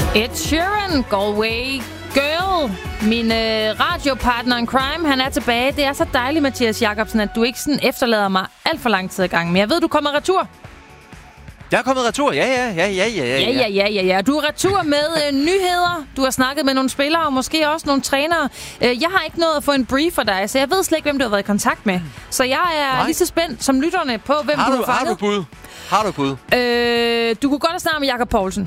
Ed Sheeran, Galway Girl. Min radiopartner in crime, han er tilbage. Det er så dejligt, Mathias Jacobsen, at du ikke sådan efterlader mig alt for lang tid i gang. Men jeg ved, du kommer retur. Jeg er kommet retur, ja. Du er retur med nyheder. Du har snakket med nogle spillere og måske også nogle trænere. Jeg har ikke nået at få en brief for dig, så jeg ved slet ikke, hvem du har været i kontakt med. Så jeg er lige så spændt som lytterne på, hvem du har fanget. Har du bud? Du kunne godt have snakket med Jakob Poulsen.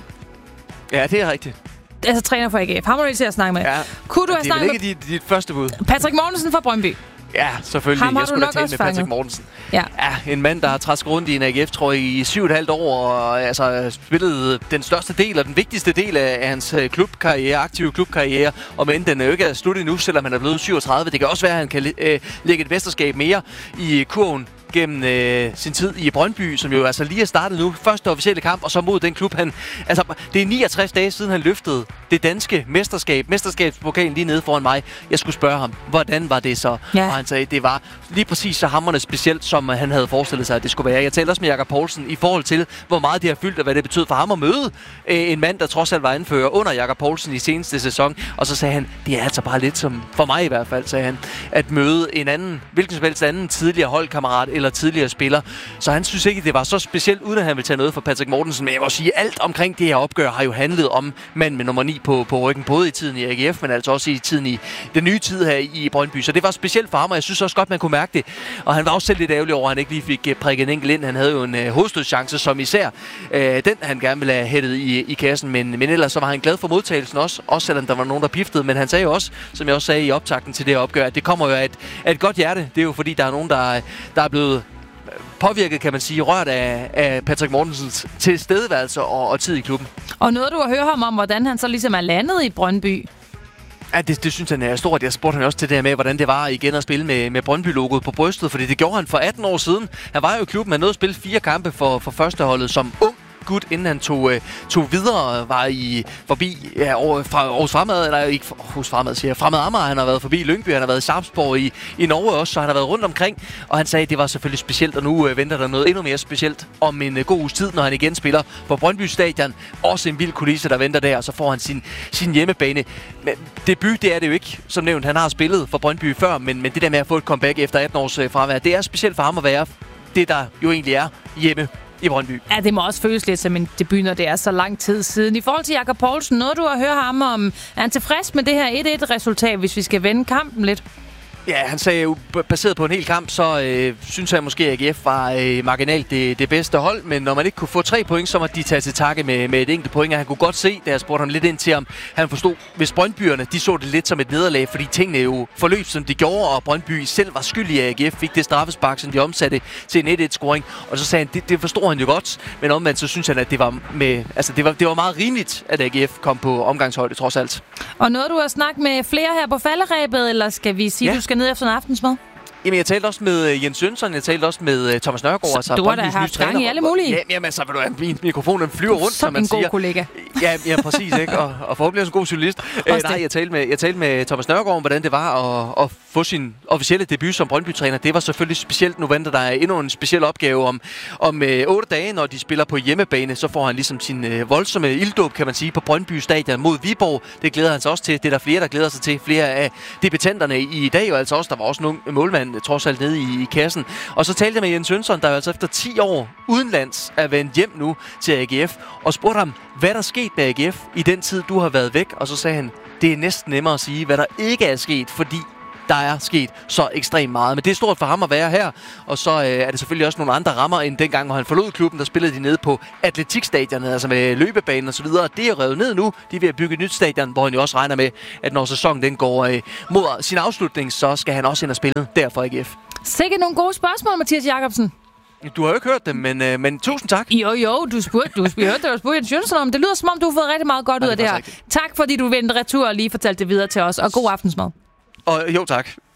Ja, det er rigtigt. Altså træner for AGF. Ham må du til at snakke med. Ja, kunne du have snakket med... Det er ikke dit første bud. Patrick Mortensen fra Brøndby. Ja, selvfølgelig. Ham har du nok også fanget. Patrick Mortensen. Ja, en mand, der har træsket rundt i en AGF, tror jeg, i 7,5 år, og altså spillet den største del og den vigtigste del af hans klubkarriere, aktive klubkarriere, og men den er jo ikke slut endnu, selvom han er blevet 37. Det kan også være, at han kan lægge et mesterskab mere i kurven gennem sin tid i Brøndby, som jo altså lige er startet nu. Første officielle kamp, og så mod den klub, han... Altså, det er 69 dage siden, han løftede det danske mesterskabspokalen lige nede foran mig. Jeg skulle spørge ham, hvordan var det så? Ja. Og han sagde, det var lige præcis så hamrende specielt, som han havde forestillet sig, at det skulle være. Jeg talte også med Jakob Poulsen i forhold til, hvor meget det har fyldt, og hvad det betød for ham at møde en mand, der trods alt var anfører under Jakob Poulsen i seneste sæson. Og så sagde han, det er altså bare lidt som, for mig i hvert fald, sagde han, at møde en anden, hvilken som helst anden tidligere holdkammerat eller tidligere spiller. Så han synes ikke, det var så specielt, uden at han ville tage noget for Patrick Mortensen. Men jeg vil sige, alt omkring det her opgør har jo handlet om mand med nummer 9 på ryggen, både i tiden i AGF, men altså også i tiden i den nye tid her i Brøndby. Så det var specielt for ham, og jeg synes også godt, man kunne mærke det. Og han var også selv lidt ærgerlig over, at han ikke lige fik prikket en enkelt ind. Han havde jo en hovedstødschance, som især den han gerne ville have hættet i kassen. Men ellers så var han glad for modtagelsen også selvom der var nogen, der piftede. Men han sagde jo også, som jeg også sagde i optakten til det her opgør, at det kommer jo af et godt hjerte. Det er jo fordi, der er nogen, der er blevet påvirket, kan man sige, rørt af Patrick Mortensens tilstedeværelse og tid i klubben. Og noget, du har hørt ham om, hvordan han så ligesom er landet i Brøndby? Ja, det synes han er stort. Jeg spurgte ham også til det her med, hvordan det var igen at spille med Brøndby-logoet på brystet, fordi det gjorde han for 18 år siden. Han var jo i klubben, han nåede at spille 4 kampe for førsteholdet som ung gut, inden han tog videre, var forbi fra Aarhus Fremad, eller ikke Aarhus Fremad, siger Fremad Amager. Han har været forbi Lyngby, han har været i Sarpsborg i Norge også, så han har været rundt omkring, og han sagde, at det var selvfølgelig specielt, og nu venter der noget endnu mere specielt om en god uges tid, når han igen spiller på Brøndby Stadion. Også en vild kulisse, der venter der, og så får han sin hjemmebane. Men debut, det er det jo ikke, som nævnt. Han har spillet for Brøndby før, men det der med at få et comeback efter 18 års fravær, det er specielt for ham at være det, der jo egentlig er hjemme i Brøndby. Ja, det må også føles lidt som en debut, når det er så lang tid siden. I forhold til Jakob Poulsen, noget du har hørt ham om, er han tilfreds med det her 1-1-resultat, hvis vi skal vende kampen lidt? Ja, han sagde jo, baseret på en hel kamp, så synes jeg måske, at AGF var marginalt det bedste hold. Men når man ikke kunne få 3 point, så måtte de tage til takke med et enkelt point. Og han kunne godt se, da jeg spurgte ham lidt ind til ham, han forstod, hvis Brøndbyerne, de så det lidt som et nederlag, fordi tingene jo forløb, som de gjorde, og Brøndby selv var skyldig, at AGF fik det straffespark, som de omsatte til en 1-1-scoring. Og så sagde han, det forstår han jo godt, men omvendt så synes han, at det var meget rimeligt, at AGF kom på omgangshøjde, trods alt. Og noget, du har snakket med flere her på falderæbet, eller skal vi sige, du skal ned efter en aftensmad? Jamen, jeg talte også med Jens Jønsson, jeg talte også med Thomas Nørgaard. Så du har da haft gang i alle mulige? Jamen, altså, min mikrofon, den flyver rundt, som man siger. en god kollega. Ja, præcis, ikke? Og forhåbentlig også en god journalist. Nej, jeg talte med Thomas Nørgaard om, hvordan det var at få sin officielle debut som Brøndby-træner. Det var selvfølgelig specielt. Nu venter der endnu en speciel opgave om 8 dage, når de spiller på hjemmebane. Så får han ligesom sin voldsomme ilddåb, kan man sige, på Brøndby Stadion mod Viborg. Det glæder han sig også til. Det er der flere, der glæder sig til. Flere af debutanterne i dag, og altså også, der var også nogle målmand trods alt nede i kassen. Og så talte jeg med Jens Jønsson, der altså efter 10 år udenlands er vendt hjem nu til AGF, og spurgte ham, hvad der skete med AGF i den tid, du har været væk. Og så sagde han, det er næsten nemmere at sige, hvad der ikke er sket, fordi der er sket så ekstremt meget. Men det er stort for ham at være her, og så er det selvfølgelig også nogle andre rammer end dengang, hvor han forlod klubben. Der spillede de nede på atletikstadionet, altså med løbebanen og så videre. Det er revet ned nu. De er ved at bygge et nyt stadion, hvor han jo også regner med, at når sæsonen den går mod sin afslutning, så skal han også ind og spille der for AGF. Sikkert nogle gode spørgsmål, Mathias Jacobsen. Du har jo ikke hørt dem, men tusind tak. Jo, du spurgte Jens Jønsson om. Det lyder som om, du har fået rigtig meget godt ud af det her. Tak, fordi du vendte retur og lige fortalte det videre til os, og god aftensmad. Og jo, tak.